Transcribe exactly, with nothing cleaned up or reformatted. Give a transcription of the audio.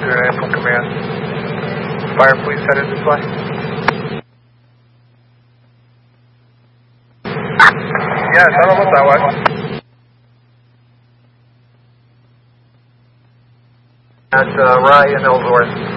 zero nine from command. Fire, please headed this way. Yeah, it's almost that way. That's uh, Rye and Ellsworth.